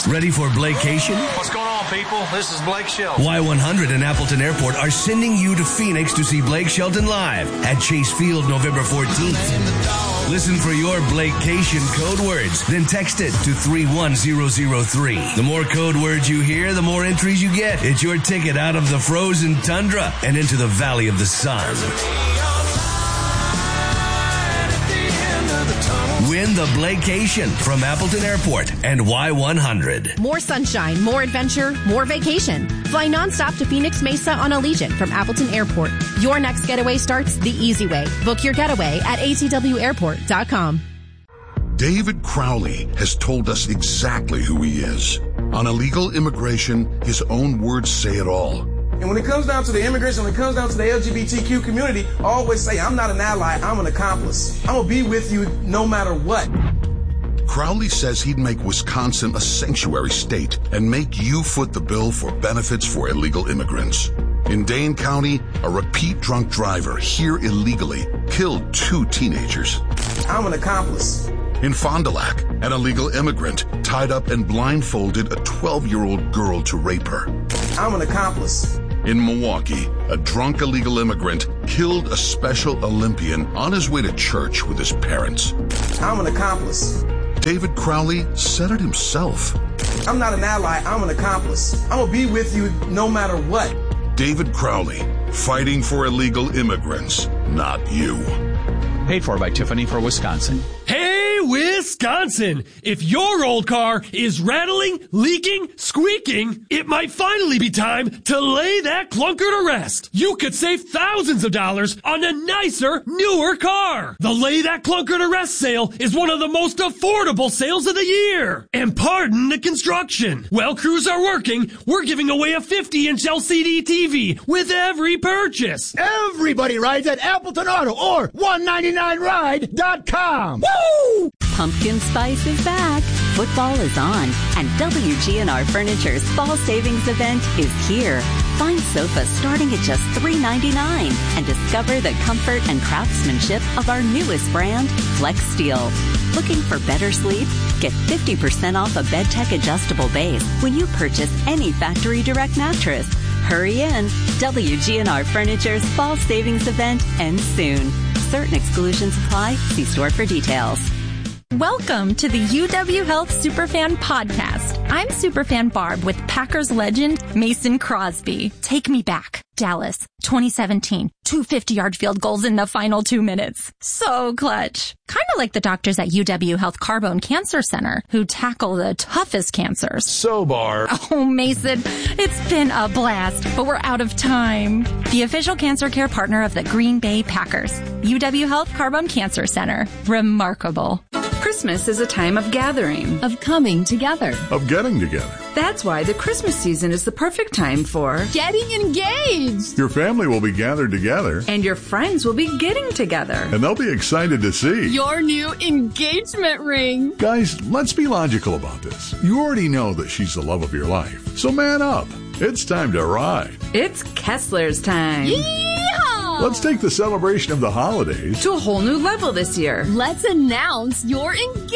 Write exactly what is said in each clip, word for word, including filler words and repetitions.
Ready for Blakecation? What's going on, people? This is Blake Shelton. Y one hundred and Appleton Airport are sending you to Phoenix to see Blake Shelton live at Chase Field November fourteenth. Listen for your Blakecation code words, then text it to three one zero zero three. The more code words you hear, the more entries you get. It's your ticket out of the frozen tundra and into the Valley of the Sun. Win the Blakecation from Appleton Airport and Y one hundred. More sunshine, more adventure, more vacation. Fly nonstop to Phoenix Mesa on Allegiant from Appleton Airport. Your next getaway starts the easy way. Book your getaway at A T W airport dot com. David Crowley has told us exactly who he is. On illegal immigration, his own words say it all. And when it comes down to the immigration, when it comes down to the L G B T Q community, I always say, I'm not an ally, I'm an accomplice. I'm going to be with you no matter what. Crowley says he'd make Wisconsin a sanctuary state and make you foot the bill for benefits for illegal immigrants. In Dane County, a repeat drunk driver here illegally killed two teenagers. I'm an accomplice. In Fond du Lac, an illegal immigrant tied up and blindfolded a twelve-year-old girl to rape her. I'm an accomplice. In Milwaukee, a drunk illegal immigrant killed a Special Olympian on his way to church with his parents. I'm an accomplice. David Crowley said it himself. I'm not an ally, I'm an accomplice. I'm gonna be with you no matter what. David Crowley, fighting for illegal immigrants, not you. Paid for by Tiffany for Wisconsin. Hey, Wisconsin! If your old car is rattling, leaking, squeaking, it might finally be time to lay that clunker to rest. You could save thousands of dollars on a nicer, newer car. The Lay That Clunker to Rest sale is one of the most affordable sales of the year. And pardon the construction. While crews are working, we're giving away a fifty-inch L C D T V with every purchase. Everybody rides at Appleton Auto or one ninety-nine ride dot com. Woo! Pumpkin Spice is back. Football is on, and W G N R Furniture's Fall Savings Event is here. Find sofas starting at just three ninety-nine and discover the comfort and craftsmanship of our newest brand, Flex Steel. Looking for better sleep? Get fifty percent off a BedTech adjustable base when you purchase any factory direct mattress. Hurry in. W G N R Furniture's Fall Savings Event ends soon. Certain exclusions apply. See store for details. Welcome to the U W Health Superfan Podcast. I'm Superfan Barb with Packers legend Mason Crosby. Take me back. Dallas, twenty seventeen. Two fifty-yard field goals in the final two minutes. So clutch. Kind of like the doctors at U W Health Carbone Cancer Center who tackle the toughest cancers. So, Barb. Oh, Mason, it's been a blast, but we're out of time. The official cancer care partner of the Green Bay Packers. U W Health Carbone Cancer Center. Remarkable. Christmas is a time of gathering. Of coming together. Of getting together. That's why the Christmas season is the perfect time for getting engaged. Your family will be gathered together. And your friends will be getting together. And they'll be excited to see your new engagement ring. Guys, let's be logical about this. You already know that she's the love of your life. So man up. It's time to ride. It's Kessler's time. Yeehaw! Let's take the celebration of the holidays to a whole new level this year. Let's announce your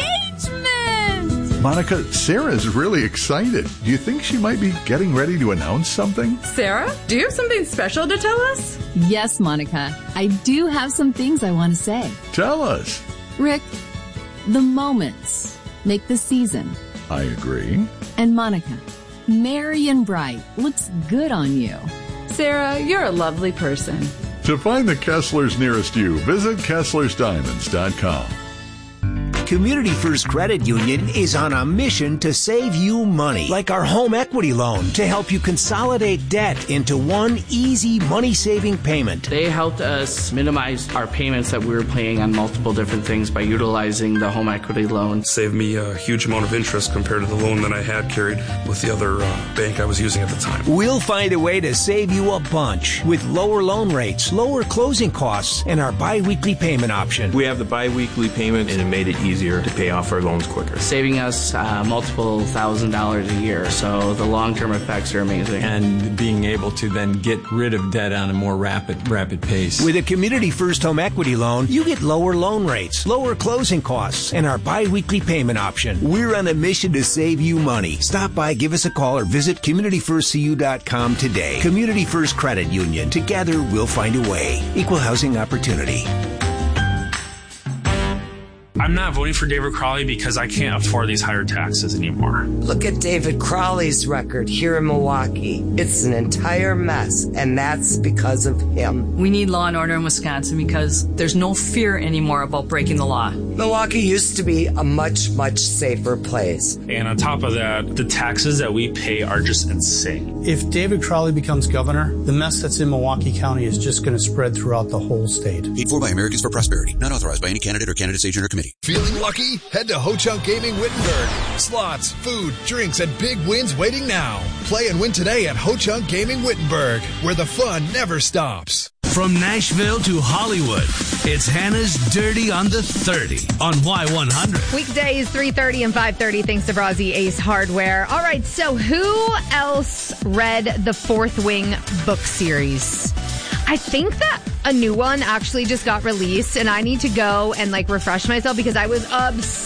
engagement. Monica, Sarah's really excited. Do you think she might be getting ready to announce something? Sarah, do you have something special to tell us? Yes, Monica. I do have some things I want to say. Tell us. Rick, the moments make the season. I agree. And Monica, merry and bright looks good on you. Sarah, you're a lovely person. To find the Kesslers nearest you, visit Kesslers Diamonds dot com. Community First Credit Union is on a mission to save you money, like our home equity loan, to help you consolidate debt into one easy money-saving payment. They helped us minimize our payments that we were paying on multiple different things by utilizing the home equity loan. Saved me a huge amount of interest compared to the loan that I had carried with the other uh, bank I was using at the time. We'll find a way to save you a bunch with lower loan rates, lower closing costs, and our bi-weekly payment option. We have the bi-weekly payment, and it made it easy easier to pay off our loans quicker. Saving us uh, multiple thousand dollars a year, so the long-term effects are amazing. And being able to then get rid of debt on a more rapid, rapid pace. With a Community First Home Equity Loan, you get lower loan rates, lower closing costs, and our bi-weekly payment option. We're on a mission to save you money. Stop by, give us a call, or visit community first c u dot com today. Community First Credit Union. Together, we'll find a way. Equal housing opportunity. I'm not voting for David Crowley because I can't afford these higher taxes anymore. Look at David Crowley's record here in Milwaukee. It's an entire mess, and that's because of him. We need law and order in Wisconsin because there's no fear anymore about breaking the law. Milwaukee used to be a much, much safer place. And on top of that, the taxes that we pay are just insane. If David Crowley becomes governor, the mess that's in Milwaukee County is just going to spread throughout the whole state. Paid for by Americans for Prosperity. Not authorized by any candidate or candidate's agent or committee. Feeling lucky? Head to Ho Chunk Gaming Wittenberg. Slots, food, drinks, and big wins waiting now. Play and win today at Ho Chunk Gaming Wittenberg, where the fun never stops. From Nashville to Hollywood, it's Hannah's Dirty on the thirty on Y one hundred. Weekdays, three thirty and five thirty, thanks to Brazzi Ace Hardware. All right, so who else read the Fourth Wing book series? I think that a new one actually just got released, and I need to go and like refresh myself because I was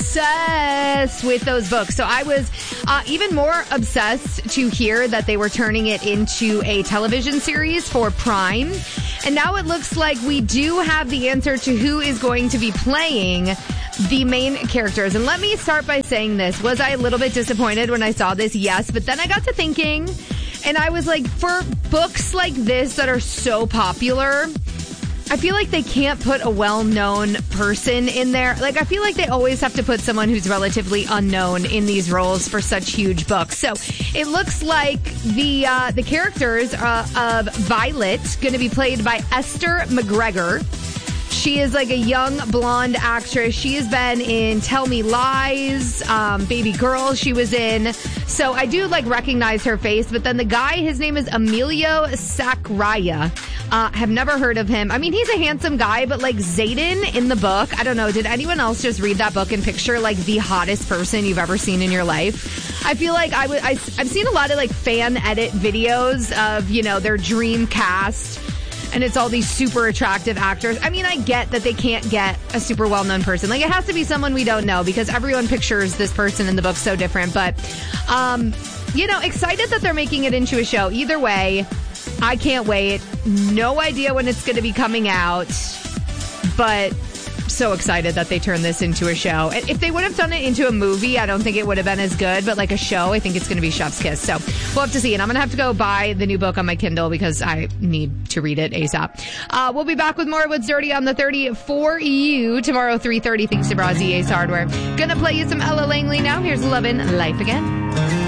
obsessed with those books. So I was uh, even more obsessed to hear that they were turning it into a television series for Prime. And now it looks like we do have the answer to who is going to be playing the main characters. And let me start by saying this. Was I a little bit disappointed when I saw this? Yes. But then I got to thinking, and I was like, for books like this that are so popular, I feel like they can't put a well-known person in there. Like, I feel like they always have to put someone who's relatively unknown in these roles for such huge books. So it looks like the uh, the characters uh, of Violet going to be played by Esther McGregor. She is like a young blonde actress. She has been in Tell Me Lies, um, Baby Girl she was in. So I do like recognize her face. But then the guy, his name is Emilio Sacraria. Uh, have never heard of him. I mean, he's a handsome guy, but like Zayden in the book, I don't know. Did anyone else just read that book and picture like the hottest person you've ever seen in your life? I feel like I w- I, I've seen a lot of like fan edit videos of, you know, their dream cast. And it's all these super attractive actors. I mean, I get that they can't get a super well-known person. Like, it has to be someone we don't know because everyone pictures this person in the book so different. But, um, you know, excited that they're making it into a show. Either way, I can't wait. No idea when it's going to be coming out. But so excited that they turned this into a show. If they would have done it into a movie, I don't think it would have been as good. But like a show, I think it's going to be chef's kiss. So we'll have to see. And I'm going to have to go buy the new book on my Kindle because I need to read it ASAP. Uh, we'll be back with more of What's Dirty on the thirty for you tomorrow, three thirty, thanks to Brazzi Ace Hardware. Gonna play you some Ella Langley now. Here's Lovin' Life Again.